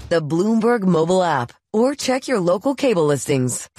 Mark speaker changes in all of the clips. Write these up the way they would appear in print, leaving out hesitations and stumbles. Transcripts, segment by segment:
Speaker 1: the Bloomberg mobile app, or check your local cable listings.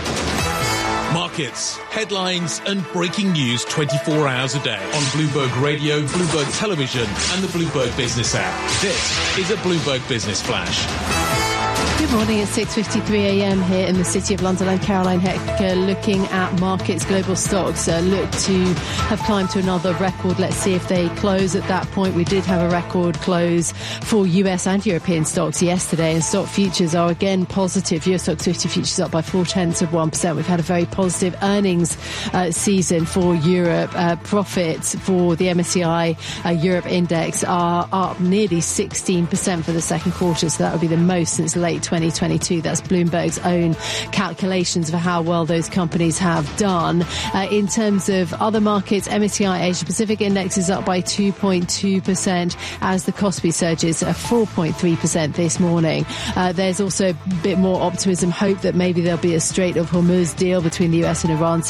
Speaker 2: Markets, headlines and breaking news 24 hours a day on Bloomberg Radio, Bloomberg Television and the Bloomberg Business app. This is a Bloomberg Business Flash.
Speaker 3: Good morning. It's 6:53 a.m. here in the City of London. I'm Caroline Hecker, looking at markets. Global stocks look to have climbed to another record. Let's see if they close at that point. We did have a record close for US and European stocks yesterday, and stock futures are again positive. US Stoxx 50 futures up by 0.4%. We've had a very positive earnings season for Europe. Profits for the MSCI Europe index are up nearly 16% for the second quarter, so that would be the most since late 2022. That's Bloomberg's own calculations for how well those companies have done. In terms of other markets, MSCI Asia Pacific Index is up by 2.2% as the Kospi surges 4.3% this morning. There's also a bit more optimism, hope that maybe there'll be a Strait of Hormuz deal between the US and Iran.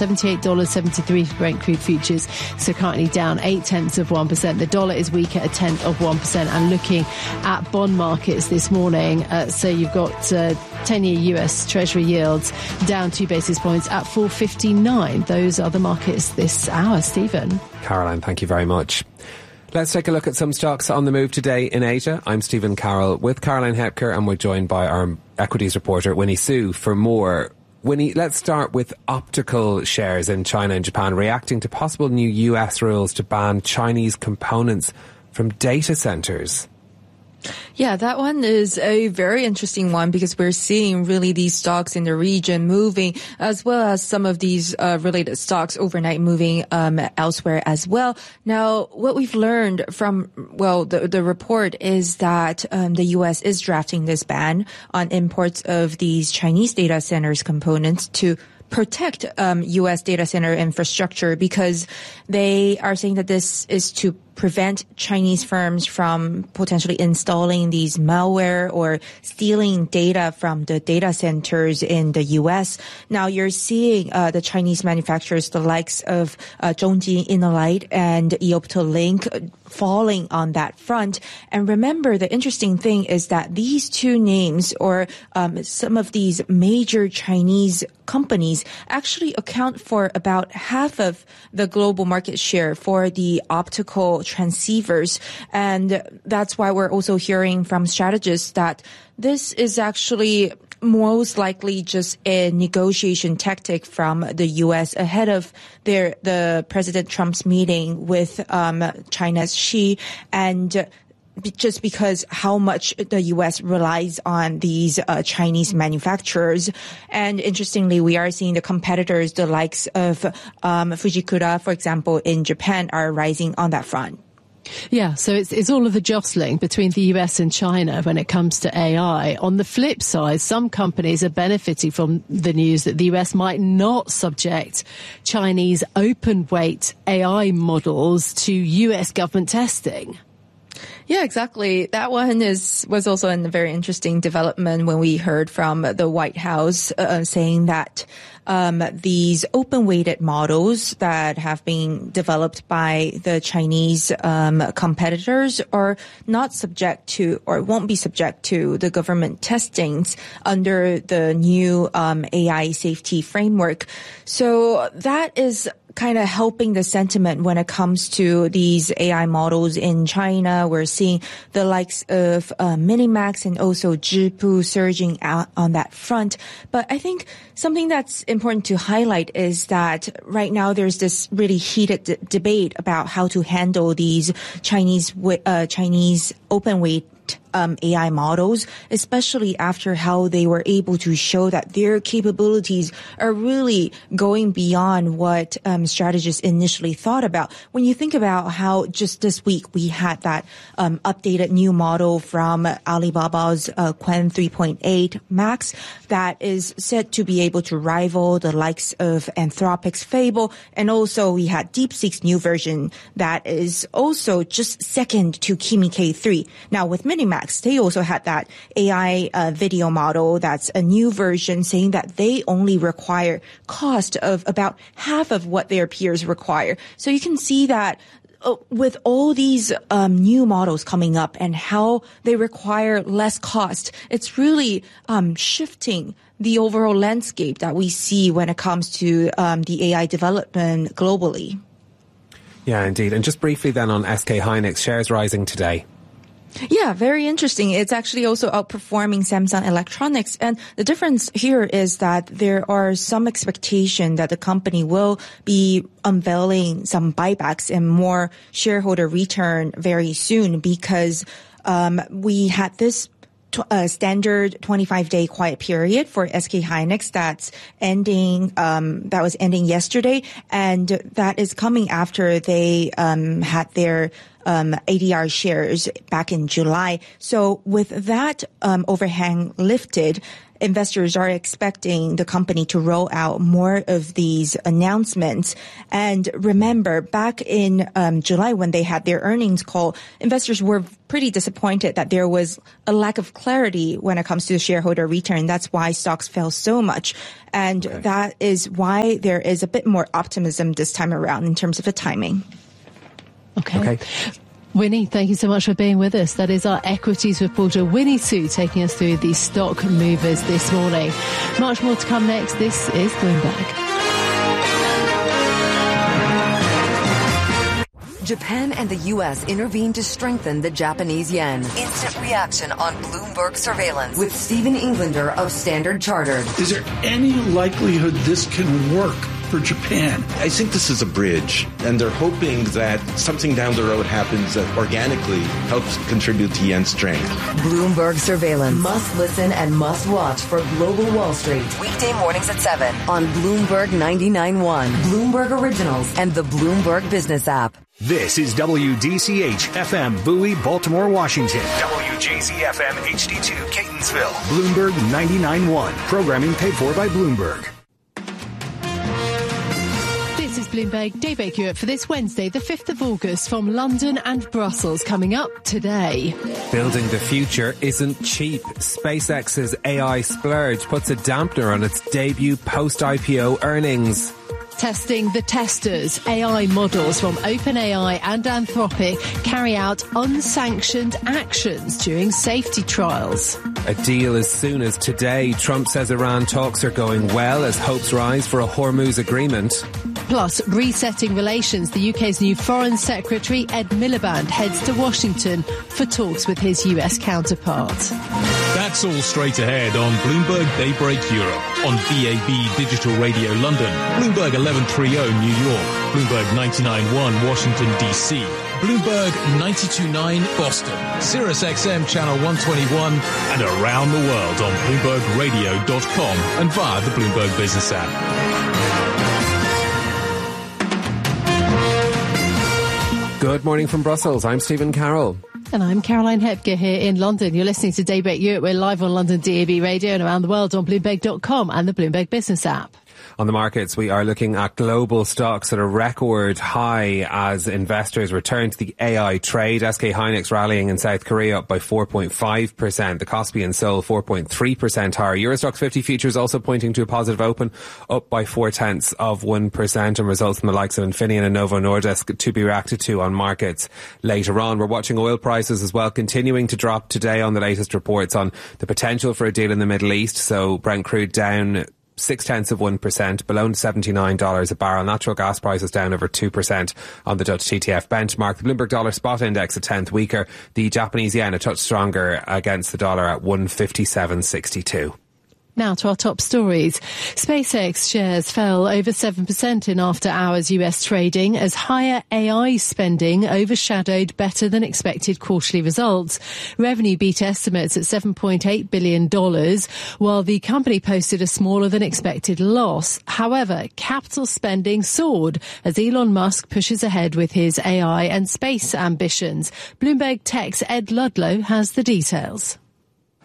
Speaker 3: $78.73 for Brent crude futures, so currently down 0.8%. The dollar is weak at 0.1%. And looking at bond markets this morning, so you've got 10-year US Treasury yields down 2 basis points at 4.59. Those are the markets this hour. Stephen.
Speaker 4: Caroline, thank you very much. Let's take a look at some stocks on the move today in Asia. I'm Stephen Carroll with Caroline Hecker, and we're joined by our equities reporter Winnie Su for more. Winnie, let's start with optical shares in China and Japan reacting to possible new US rules to ban Chinese components from data centers.
Speaker 5: Yeah, that one is a very interesting one because we're seeing really these stocks in the region moving, as well as some of these related stocks overnight moving elsewhere as well. Now, what we've learned from, the report is that the U.S. is drafting this ban on imports of these Chinese data centers components to protect U.S. data center infrastructure, because they are saying that this is to prevent Chinese firms from potentially installing these malware or stealing data from the data centers in the U.S. Now you're seeing the Chinese manufacturers, the likes of Zhongji, InnoLight, and Eoptolink falling on that front. And remember, the interesting thing is that these two names, or some of these major Chinese companies, actually account for about half of the global market share for the optical transceivers. And that's why we're also hearing from strategists that this is actually most likely just a negotiation tactic from the U.S. ahead of the President Trump's meeting with China's Xi, and just because how much the U.S. relies on these Chinese manufacturers. And interestingly, we are seeing the competitors, the likes of Fujikura, for example, in Japan, are rising on that front.
Speaker 3: Yeah, so it's all of the jostling between the US and China when it comes to AI. On the flip side, some companies are benefiting from the news that the US might not subject Chinese open weight AI models to US government testing.
Speaker 5: Yeah, exactly. That one was also a very interesting development when we heard from the White House saying that these open-weighted models that have been developed by the Chinese competitors are not subject to, or won't be subject to, the government testings under the new AI safety framework. So that is kind of helping the sentiment when it comes to these AI models in China. We're seeing the likes of Minimax and also Zhipu surging out on that front. But I think something that's important to highlight is that right now there's this really heated debate about how to handle these Chinese open weight AI models, especially after how they were able to show that their capabilities are really going beyond what strategists initially thought about. When you think about how just this week we had that updated new model from Alibaba's Qwen 3.8 Max that is said to be able to rival the likes of Anthropic's Fable, and also we had DeepSeek's new version that is also just second to Kimi K3. Now with Minimax, they also had that AI video model that's a new version, saying that they only require cost of about half of what their peers require. So you can see that with all these new models coming up and how they require less cost, it's really shifting the overall landscape that we see when it comes to the AI development globally.
Speaker 4: Yeah, indeed. And just briefly then on SK Hynix, shares rising today.
Speaker 5: Yeah, very interesting. It's actually also outperforming Samsung Electronics. And the difference here is that there are some expectation that the company will be unveiling some buybacks and more shareholder return very soon, because we had this standard 25-day quiet period for SK Hynix that's ending, that was ending yesterday. And that is coming after they had their ADR shares back in July. So with that overhang lifted, investors are expecting the company to roll out more of these announcements. And remember, back in July when they had their earnings call, investors were pretty disappointed that there was a lack of clarity when it comes to the shareholder return. That's why stocks fell so much. And that is why there is a bit more optimism this time around in terms of the timing.
Speaker 3: Okay. Winnie, thank you so much for being with us. That is our equities reporter, Winnie Su, taking us through the stock movers this morning. Much more to come next. This is Bloomberg.
Speaker 1: Japan and the U.S. intervened to strengthen the Japanese yen. Instant reaction on Bloomberg surveillance with Stephen Englander of Standard Chartered.
Speaker 6: Is there any likelihood this can work for Japan?
Speaker 7: I think this is a bridge, and they're hoping that something down the road happens that organically helps contribute to yen strength.
Speaker 1: Bloomberg surveillance. Must listen and must watch for Global Wall Street. Weekday mornings at 7 on Bloomberg 99.1, Bloomberg Originals, and the Bloomberg Business app.
Speaker 8: This is WDCH FM Bowie, Baltimore, Washington. WJZ FM HD2 Catonsville. Bloomberg 99.1. Programming paid for by Bloomberg.
Speaker 3: This is Bloomberg Daybreak Europe for this Wednesday, the 5th of August, from London and Brussels, coming up today.
Speaker 4: Building the future isn't cheap. SpaceX's AI splurge puts a dampener on its debut post-IPO earnings.
Speaker 3: Testing the testers. AI models from OpenAI and Anthropic carry out unsanctioned actions during safety trials.
Speaker 4: A deal as soon as today. Trump says Iran talks are going well as hopes rise for a Hormuz agreement.
Speaker 3: Plus, resetting relations. The UK's new Foreign Secretary, Ed Miliband, heads to Washington for talks with his US counterpart.
Speaker 2: That's all straight ahead on Bloomberg Daybreak Europe, on DAB Digital Radio London, Bloomberg 1130 New York, Bloomberg 99.1 Washington, D.C., Bloomberg 92.9 Boston, Sirius XM Channel 121, and around the world on BloombergRadio.com and via the Bloomberg Business app.
Speaker 4: Good morning from Brussels. I'm Stephen Carroll.
Speaker 3: And I'm Caroline Hepker here in London. You're listening to Daybreak Europe. We're live on London DAB Radio and around the world on Bloomberg.com and the Bloomberg Business app.
Speaker 4: On the markets, we are looking at global stocks at a record high as investors return to the AI trade. SK Hynix rallying in South Korea up by 4.5%. The Kospi and Seoul 4.3% higher. Eurostoxx 50 futures also pointing to a positive open, up by 0.4%, and results from the likes of Infineon and Novo Nordisk to be reacted to on markets later on. We're watching oil prices as well continuing to drop today on the latest reports on the potential for a deal in the Middle East. So Brent crude down 0.6%, below $79 a barrel. Natural gas prices down over 2% on the Dutch TTF benchmark. The Bloomberg Dollar Spot Index a tenth weaker. The Japanese yen a touch stronger against the dollar at 157.62.
Speaker 3: Now to our top stories. SpaceX shares fell over 7% in after-hours US trading as higher AI spending overshadowed better than expected quarterly results. Revenue beat estimates at $7.8 billion, while the company posted a smaller than expected loss. However, capital spending soared as Elon Musk pushes ahead with his AI and space ambitions. Bloomberg Tech's Ed Ludlow has the details.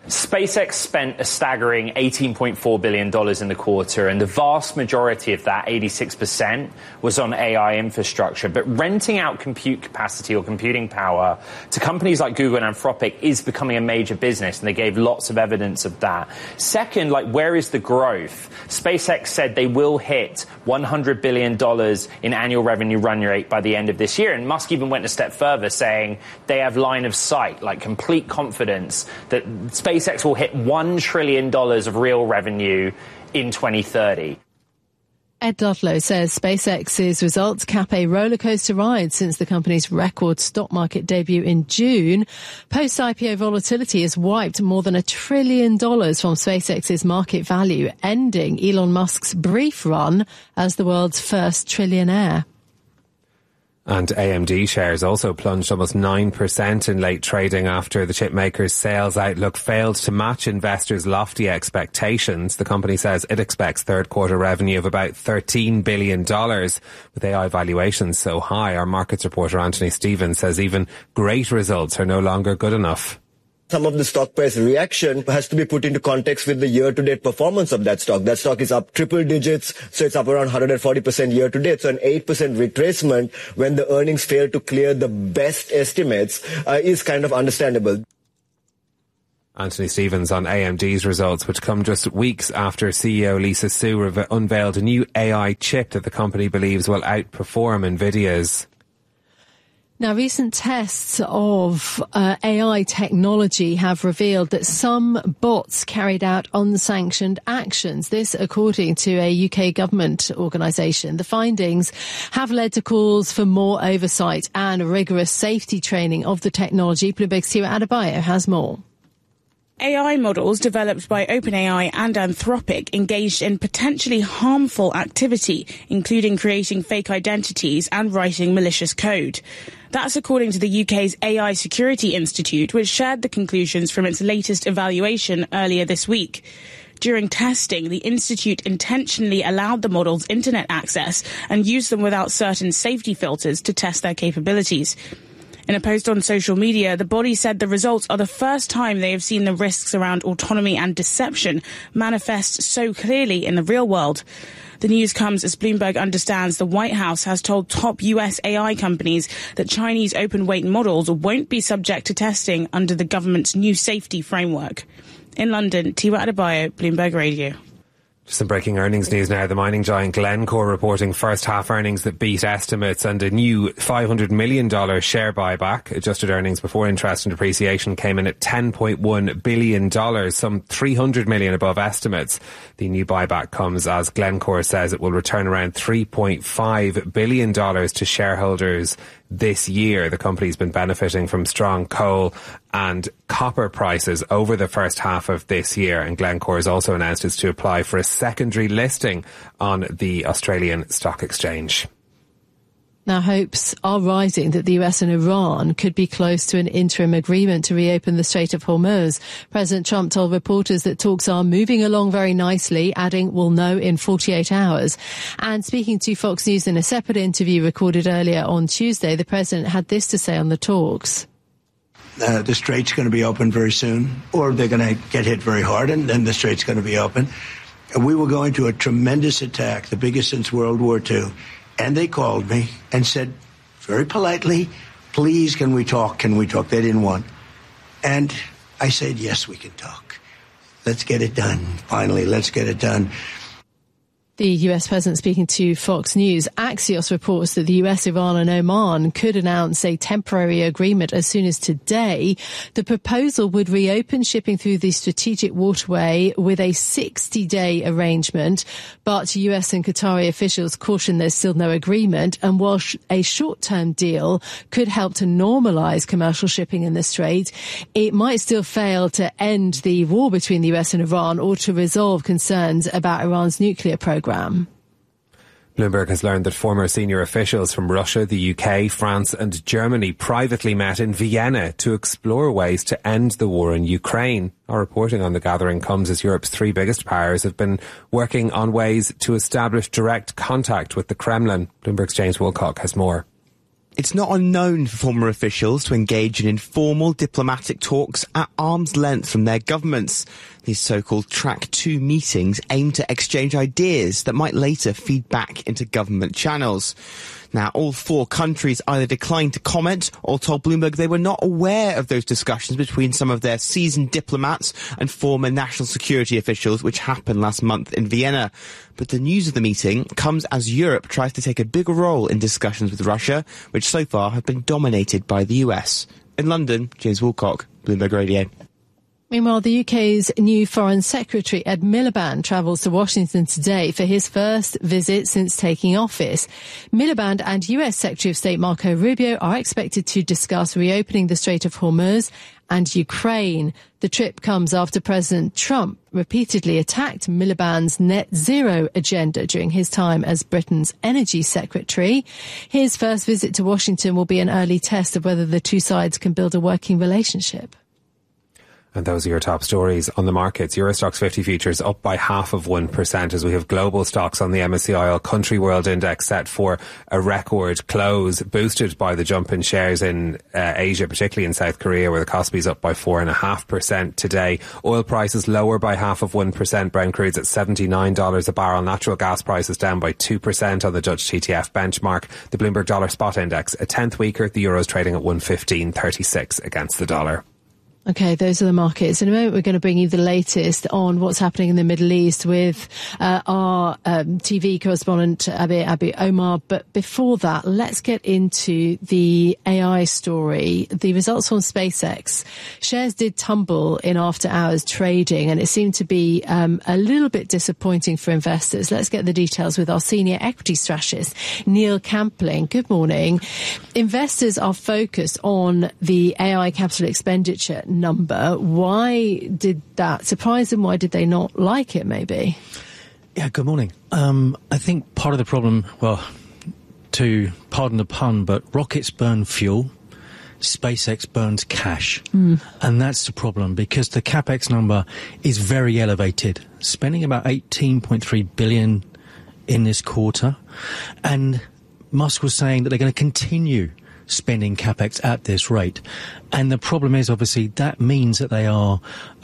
Speaker 9: SpaceX spent a staggering $18.4 billion in the quarter, and the vast majority of that, 86%, was on AI infrastructure. But renting out compute capacity or computing power to companies like Google and Anthropic is becoming a major business, and they gave lots of evidence of that. Second, where is the growth? SpaceX said they will hit $100 billion in annual revenue run rate by the end of this year, and Musk even went a step further, saying they have line of sight, complete confidence that SpaceX will hit $1 trillion of real revenue in 2030.
Speaker 3: Ed Ludlow says SpaceX's results cap a rollercoaster ride since the company's record stock market debut in June. Post-IPO volatility has wiped more than $1 trillion from SpaceX's market value, ending Elon Musk's brief run as the world's first trillionaire.
Speaker 4: And AMD shares also plunged almost 9% in late trading after the chipmaker's sales outlook failed to match investors' lofty expectations. The company says it expects third quarter revenue of about $13 billion. With AI valuations so high, our markets reporter Anthony Stevens says even great results are no longer good enough.
Speaker 10: Some of the stock price reaction has to be put into context with the year-to-date performance of that stock. That stock is up triple digits, so it's up around 140% year-to-date. So an 8% retracement when the earnings fail to clear the best estimates is kind of understandable.
Speaker 4: Anthony Stevens on AMD's results, which come just weeks after CEO Lisa Su unveiled a new AI chip that the company believes will outperform NVIDIA's.
Speaker 3: Now, recent tests of AI technology have revealed that some bots carried out unsanctioned actions. This, according to a UK government organisation. The findings have led to calls for more oversight and rigorous safety training of the technology. Bloomberg's Tira Adebayo has more.
Speaker 11: AI models developed by OpenAI and Anthropic engaged in potentially harmful activity, including creating fake identities and writing malicious code. That's according to the UK's AI Security Institute, which shared the conclusions from its latest evaluation earlier this week. During testing, the institute intentionally allowed the models internet access and used them without certain safety filters to test their capabilities. In a post on social media, the body said the results are the first time they have seen the risks around autonomy and deception manifest so clearly in the real world. The news comes as Bloomberg understands the White House has told top US AI companies that Chinese open-weight models won't be subject to testing under the government's new safety framework. In London, Tiwa Adebayo, Bloomberg Radio.
Speaker 4: Some breaking earnings news now. The mining giant Glencore reporting first half earnings that beat estimates and a new $500 million share buyback. Adjusted earnings before interest and depreciation came in at $10.1 billion, some $300 million above estimates. The new buyback comes as Glencore says it will return around $3.5 billion to shareholders this year. The company's been benefiting from strong coal and copper prices over the first half of this year, and Glencore has also announced it's to apply for a secondary listing on the Australian Stock Exchange.
Speaker 3: Now, hopes are rising that the US and Iran could be close to an interim agreement to reopen the Strait of Hormuz. President Trump told reporters that talks are moving along very nicely, adding we'll know in 48 hours. And speaking to Fox News in a separate interview recorded earlier on Tuesday, the president had this to say on the talks.
Speaker 12: The strait's going to be open very soon, or they're going to get hit very hard, and then the strait's going to be open. And we were going to a tremendous attack, the biggest since World War II. And they called me and said, very politely, please, can we talk? Can we talk? They didn't want. And I said, yes, we can talk. Let's get it done. Finally, let's get it done.
Speaker 3: The US president speaking to Fox News. Axios reports that the US, Iran and Oman could announce a temporary agreement as soon as today. The proposal would reopen shipping through the strategic waterway with a 60-day arrangement. But US and Qatari officials caution there's still no agreement. And while a short-term deal could help to normalise commercial shipping in the Strait, it might still fail to end the war between the US and Iran or to resolve concerns about Iran's nuclear program.
Speaker 4: Bloomberg has learned that former senior officials from Russia, the UK, France and Germany privately met in Vienna to explore ways to end the war in Ukraine. Our reporting on the gathering comes as Europe's three biggest powers have been working on ways to establish direct contact with the Kremlin. Bloomberg's James Woolcock has more.
Speaker 13: It's not unknown for former officials to engage in informal diplomatic talks at arm's length from their governments. These so-called Track 2 meetings aim to exchange ideas that might later feed back into government channels. Now, all four countries either declined to comment or told Bloomberg they were not aware of those discussions between some of their seasoned diplomats and former national security officials, which happened last month in Vienna. But the news of the meeting comes as Europe tries to take a bigger role in discussions with Russia, which so far have been dominated by the US. In London, James Woolcock, Bloomberg Radio.
Speaker 3: Meanwhile, the UK's new Foreign Secretary, Ed Miliband, travels to Washington today for his first visit since taking office. Miliband and US Secretary of State Marco Rubio are expected to discuss reopening the Strait of Hormuz and Ukraine. The trip comes after President Trump repeatedly attacked Miliband's net zero agenda during his time as Britain's energy secretary. His first visit to Washington will be an early test of whether the two sides can build a working relationship.
Speaker 4: And those are your top stories on the markets. Eurostoxx 50 futures up by 0.5% as we have global stocks on the MSCI All Country World Index set for a record close, boosted by the jump in shares in Asia, particularly in South Korea, where the Kospi's up by 4.5% today. Oil prices lower by 0.5%. Brent crude's at $79 a barrel. Natural gas prices down by 2% on the Dutch TTF benchmark. The Bloomberg Dollar Spot Index a tenth weaker. The euro's trading at 115.36 against the dollar.
Speaker 3: Okay, those are the markets. In a moment, we're going to bring you the latest on what's happening in the Middle East with our TV correspondent, Abi Omar. But before that, let's get into the AI story. The results on SpaceX. Shares did tumble in after-hours trading, and it seemed to be a little bit disappointing for investors. Let's get the details with our senior equity strategist, Neil Campling. Good morning. Investors are focused on the AI capital expenditure number. Why did that surprise them? Why did they not like it, maybe?
Speaker 14: Yeah, good morning. I think part of the problem, well, to pardon the pun, but rockets burn fuel, SpaceX burns cash. And that's the problem, because the CapEx number is very elevated, spending about $18.3 billion in this quarter. And Musk was saying that they're going to continue spending CapEx at this rate. And the problem is, obviously, that means that they are,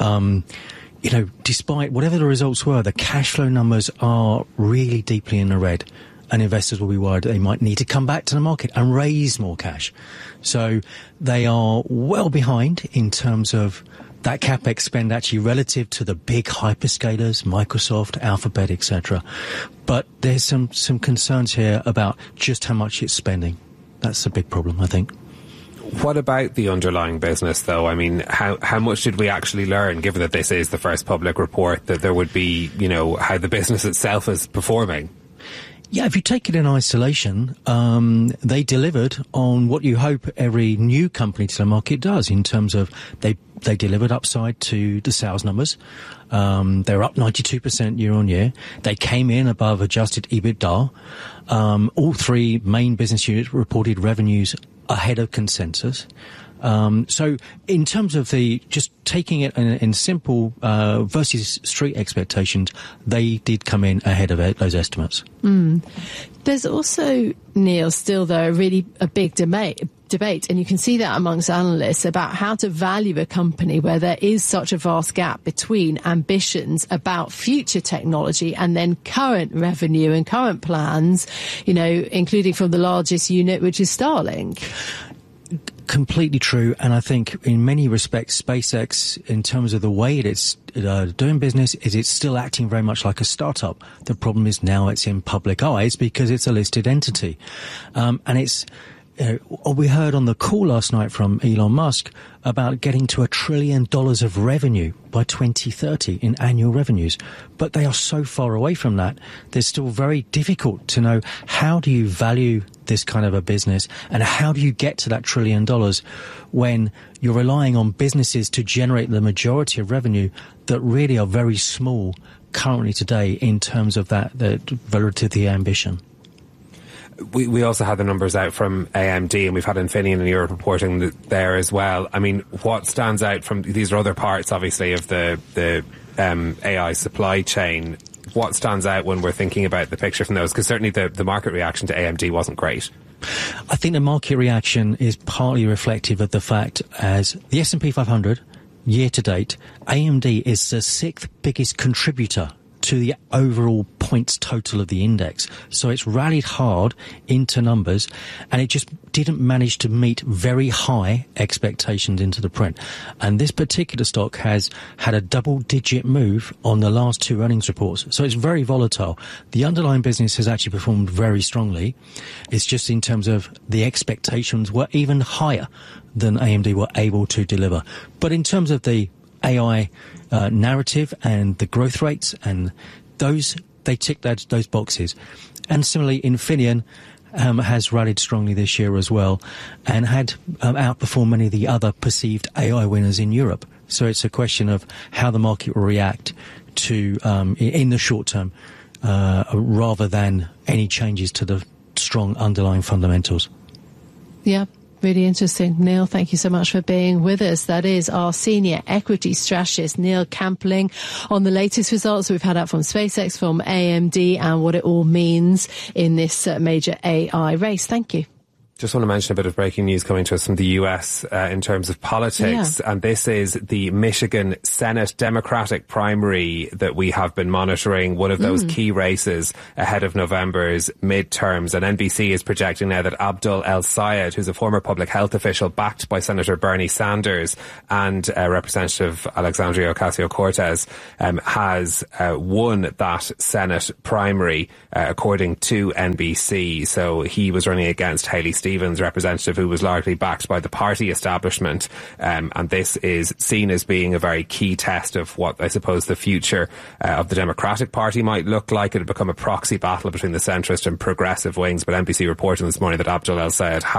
Speaker 14: despite whatever the results were, the cash flow numbers are really deeply in the red. And investors will be worried that they might need to come back to the market and raise more cash. So they are well behind in terms of that CapEx spend actually relative to the big hyperscalers, Microsoft, Alphabet, etc. But there's some concerns here about just how much it's spending. That's a big problem, I think.
Speaker 4: What about the underlying business, though? I mean, how much did we actually learn, given that this is the first public report, that there would be, how the business itself is performing?
Speaker 14: Yeah, if you take it in isolation, they delivered on what you hope every new company to the market does, in terms of they delivered upside to the sales numbers. They're up 92% year on year. They came in above adjusted EBITDA. All three main business units reported revenues ahead of consensus. So in terms of just taking it in simple versus street expectations, they did come in ahead of those estimates.
Speaker 3: There's also, Neil, still though really a big debate, and you can see that amongst analysts, about how to value a company where there is such a vast gap between ambitions about future technology and then current revenue and current plans, including from the largest unit, which is Starlink.
Speaker 14: Completely true, and I think in many respects SpaceX, in terms of the way it's doing business, is it's still acting very much like a startup. The problem is now it's in public eyes because it's a listed entity, and it's we heard on the call last night from Elon Musk about getting to $1 trillion of revenue by 2030 in annual revenues. But they are so far away from that. They're still very difficult to know, how do you value this kind of a business, and how do you get to that $1 trillion when you're relying on businesses to generate the majority of revenue that really are very small currently today in terms of that relative to the ambition.
Speaker 4: We also had the numbers out from AMD, and we've had Infineon and Europe reporting there as well. I mean, what stands out from these are other parts, obviously, of the AI supply chain. What stands out when we're thinking about the picture from those? Because certainly the market reaction to AMD wasn't great.
Speaker 14: I think the market reaction is partly reflective of the fact as the S&P 500 year to date, AMD is the 6th biggest contributor to the overall points total of the index. So it's rallied hard into numbers, and it just didn't manage to meet very high expectations into the print. And this particular stock has had a double-digit move on the last 2 earnings reports. So it's very volatile. The underlying business has actually performed very strongly. It's just in terms of the expectations were even higher than AMD were able to deliver. But in terms of the AI narrative and the growth rates and those, they tick those boxes. And similarly, Infineon has rallied strongly this year as well and had outperformed many of the other perceived AI winners in Europe. So it's a question of how the market will react to in the short term rather than any changes to the strong underlying fundamentals.
Speaker 3: Yeah. Really interesting. Neil, thank you so much for being with us. That is our senior equity strategist, Neil Campling, on the latest results we've had out from SpaceX, from AMD, and what it all means in this major AI race. Thank you.
Speaker 4: Just want to mention a bit of breaking news coming to us from the US in terms of politics. Yeah. And this is the Michigan Senate Democratic primary that we have been monitoring, one of those key races ahead of November's midterms. And NBC is projecting now that Abdul El-Sayed, who's a former public health official backed by Senator Bernie Sanders and Representative Alexandria Ocasio-Cortez, has won that Senate primary according to NBC. So he was running against Haley Stevens, representative who was largely backed by the party establishment, and this is seen as being a very key test of what I suppose the future of the Democratic Party might look like. It would become a proxy battle between the centrist and progressive wings, but NBC reporting this morning that Abdul El-Sayed